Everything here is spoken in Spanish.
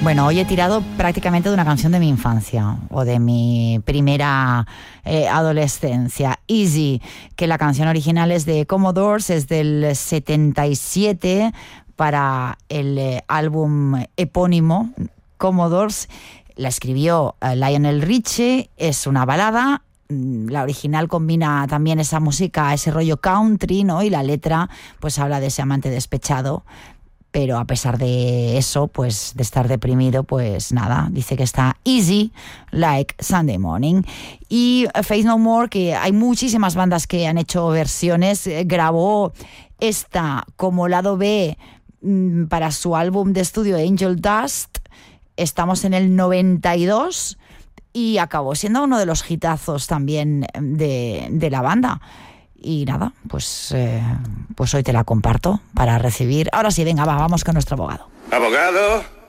Bueno, hoy he tirado prácticamente de una canción de mi infancia o de mi primera adolescencia, Easy, que la canción original es de Commodores, es del 77 para el álbum epónimo Commodores. La escribió Lionel Richie, es una balada. La original combina también esa música, ese rollo country, ¿no? Y la letra pues habla de ese amante despechado. Pero a pesar de eso, pues de estar deprimido, pues nada, dice que está easy like Sunday morning. Y Faith No More, que hay muchísimas bandas que han hecho versiones, grabó esta como lado B para su álbum de estudio Angel Dust. Estamos en el 92 y acabó siendo uno de los hitazos también de la banda. Y nada, pues hoy te la comparto para recibir. Ahora sí, venga, vamos con nuestro abogado. Abogado.